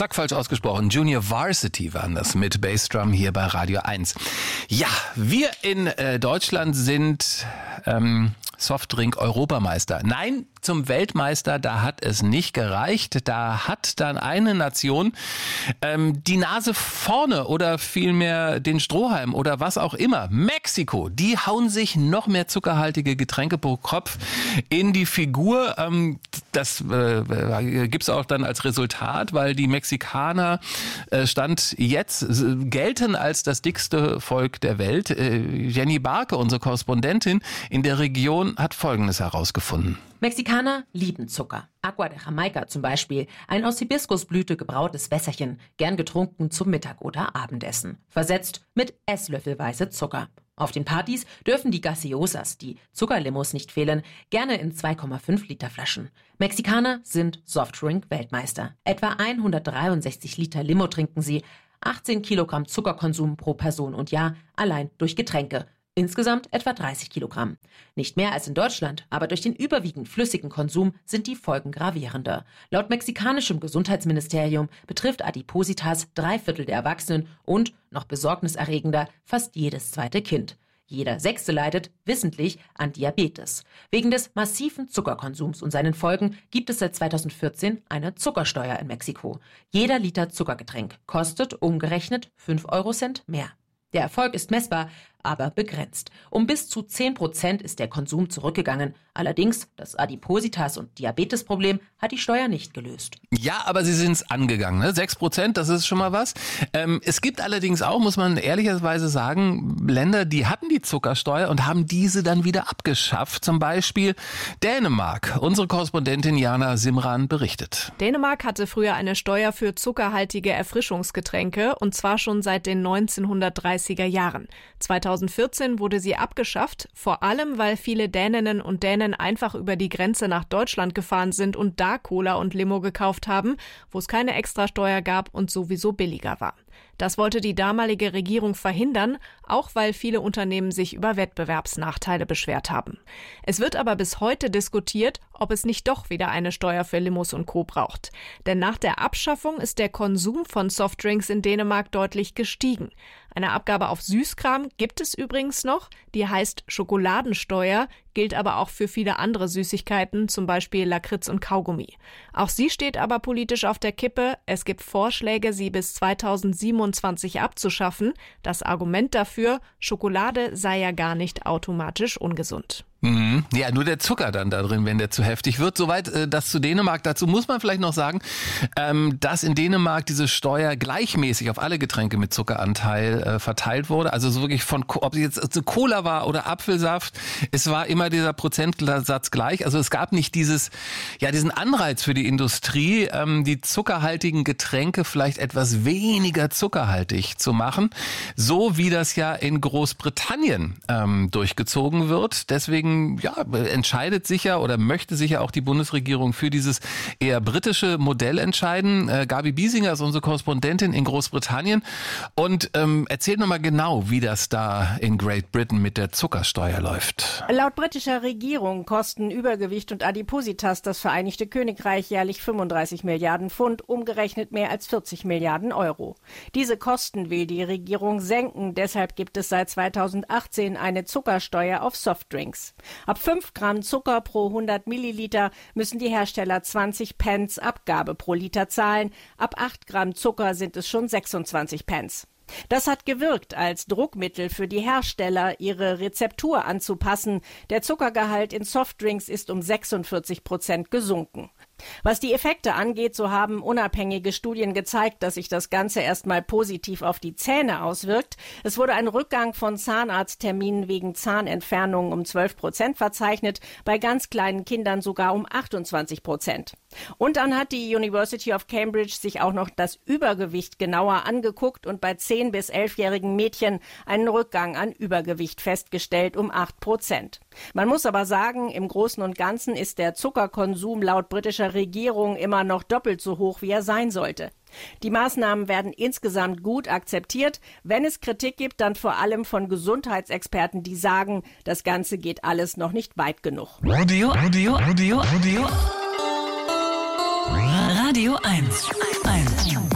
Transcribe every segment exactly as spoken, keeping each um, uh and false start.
zack, falsch ausgesprochen. Junior Varsity waren das mit Bassdrum hier bei Radio eins. Ja, wir in äh, Deutschland sind ähm, Softdrink-Europameister. Nein, zum Weltmeister, da hat es nicht gereicht. Da hat dann eine Nation ähm, die Nase vorne oder vielmehr den Strohhalm oder was auch immer. Mexiko, die hauen sich noch mehr zuckerhaltige Getränke pro Kopf in die Figur. Ähm, das äh, gibt's auch dann als Resultat, weil die Mexikaner äh, Stand jetzt äh, gelten als das dickste Volk der Welt. Äh, Jenny Barke, unsere Korrespondentin in der Region, hat Folgendes herausgefunden. Mexikaner lieben Zucker. Agua de Jamaica zum Beispiel, ein aus Hibiskusblüte gebrautes Wässerchen, gern getrunken zum Mittag- oder Abendessen. Versetzt mit esslöffelweise Zucker. Auf den Partys dürfen die Gaseosas, die Zuckerlimos, nicht fehlen, gerne in zwei Komma fünf Liter Flaschen. Mexikaner sind Softdrink-Weltmeister. Etwa hundertdreiundsechzig Liter Limo trinken sie, achtzehn Kilogramm Zuckerkonsum pro Person und Jahr allein durch Getränke. Insgesamt etwa dreißig Kilogramm. Nicht mehr als in Deutschland, aber durch den überwiegend flüssigen Konsum sind die Folgen gravierender. Laut mexikanischem Gesundheitsministerium betrifft Adipositas drei Viertel der Erwachsenen und, noch besorgniserregender, fast jedes zweite Kind. Jeder Sechste leidet, wissentlich, an Diabetes. Wegen des massiven Zuckerkonsums und seinen Folgen gibt es seit zweitausendvierzehn eine Zuckersteuer in Mexiko. Jeder Liter Zuckergetränk kostet umgerechnet fünf Eurocent mehr. Der Erfolg ist messbar, aber begrenzt. Um bis zu zehn Prozent ist der Konsum zurückgegangen. Allerdings, das Adipositas- und Diabetesproblem hat die Steuer nicht gelöst. Ja, aber sie sind es angegangen, ne? sechs Prozent, das ist schon mal was. Ähm, es gibt allerdings auch, muss man ehrlicherweise sagen, Länder, die hatten die Zuckersteuer und haben diese dann wieder abgeschafft. Zum Beispiel Dänemark. Unsere Korrespondentin Jana Simran berichtet. Dänemark hatte früher eine Steuer für zuckerhaltige Erfrischungsgetränke und zwar schon seit den neunzehnhundertdreißiger Jahren. zweitausendvierzehn wurde sie abgeschafft, vor allem weil viele Däninnen und Dänen einfach über die Grenze nach Deutschland gefahren sind und da Cola und Limo gekauft haben, wo es keine Extrasteuer gab und sowieso billiger war. Das wollte die damalige Regierung verhindern, auch weil viele Unternehmen sich über Wettbewerbsnachteile beschwert haben. Es wird aber bis heute diskutiert, ob es nicht doch wieder eine Steuer für Limos und Co. braucht. Denn nach der Abschaffung ist der Konsum von Softdrinks in Dänemark deutlich gestiegen. Eine Abgabe auf Süßkram gibt es übrigens noch, die heißt Schokoladensteuer, gilt aber auch für viele andere Süßigkeiten, zum Beispiel Lakritz und Kaugummi. Auch sie steht aber politisch auf der Kippe. Es gibt Vorschläge, sie bis zweitausendsiebenundzwanzig abzuschaffen. Das Argument dafür, Schokolade sei ja gar nicht automatisch ungesund. Mhm. Ja, nur der Zucker dann da drin, wenn der zu heftig wird. Soweit äh, das zu Dänemark. Dazu muss man vielleicht noch sagen, ähm, dass in Dänemark diese Steuer gleichmäßig auf alle Getränke mit Zuckeranteil äh, verteilt wurde. Also so wirklich von, ob es jetzt also Cola war oder Apfelsaft, es war immer dieser Prozentsatz gleich. Also es gab nicht dieses, ja, diesen Anreiz für die Industrie, ähm, die zuckerhaltigen Getränke vielleicht etwas weniger zuckerhaltig zu machen. So wie das ja in Großbritannien ähm, durchgezogen wird. Deswegen ja, entscheidet sich ja oder möchte sich ja auch die Bundesregierung für dieses eher britische Modell entscheiden. Äh, Gabi Biesinger ist unsere Korrespondentin in Großbritannien und ähm, erzählt nochmal genau, wie das da in Great Britain mit der Zuckersteuer läuft. Laut britischer Regierung kosten Übergewicht und Adipositas das Vereinigte Königreich jährlich fünfunddreißig Milliarden Pfund, umgerechnet mehr als vierzig Milliarden Euro. Diese Kosten will die Regierung senken, deshalb gibt es seit zweitausendachtzehn eine Zuckersteuer auf Softdrinks. Ab fünf Gramm Zucker pro hundert Milliliter müssen die Hersteller zwanzig Pence Abgabe pro Liter zahlen. Ab acht Gramm Zucker sind es schon sechsundzwanzig Pence. Das hat gewirkt als Druckmittel für die Hersteller, ihre Rezeptur anzupassen. Der Zuckergehalt in Softdrinks ist um sechsundvierzig Prozent gesunken. Was die Effekte angeht, so haben unabhängige Studien gezeigt, dass sich das Ganze erstmal positiv auf die Zähne auswirkt. Es wurde ein Rückgang von Zahnarztterminen wegen Zahnentfernungen um zwölf Prozent verzeichnet, bei ganz kleinen Kindern sogar um achtundzwanzig Prozent. Und dann hat die University of Cambridge sich auch noch das Übergewicht genauer angeguckt und bei zehn- bis elfjährigen Mädchen einen Rückgang an Übergewicht festgestellt um acht Prozent. Man muss aber sagen, im Großen und Ganzen ist der Zuckerkonsum laut britischer Regierung immer noch doppelt so hoch, wie er sein sollte. Die Maßnahmen werden insgesamt gut akzeptiert. Wenn es Kritik gibt, dann vor allem von Gesundheitsexperten, die sagen, das Ganze geht alles noch nicht weit genug. Radio, Radio, Radio, Radio. Radio eins. eins.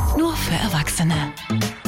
für Erwachsene.